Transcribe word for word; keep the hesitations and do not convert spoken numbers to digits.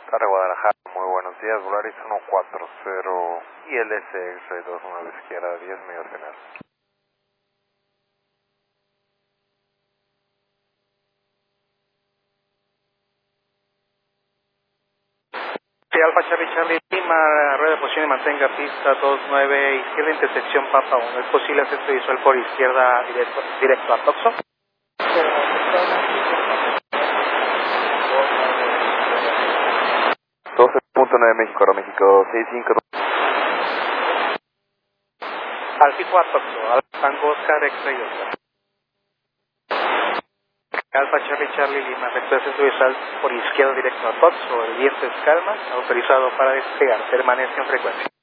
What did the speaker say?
Para Guadalajara, muy buenos días, Volaris uno cuatro cero y el S X dos nueve izquierda diez medio final. Sí, Alfa Charlie Charlie Lima, rueda de posición y mantenga pista dos nueve, izquierda intersección Papa uno. ¿Es posible acceso visual por izquierda directo, directo a Toxo? doce punto nueve México, ahora México seis cinco. Alfa a Toxo, Alfa Tango Oscar X-Ray Oscar. Alfa Charlie Charlie Lima, recto acceso visual por izquierda directo a Toxo, el viento es calma, autorizado para despegar, permanece en frecuencia.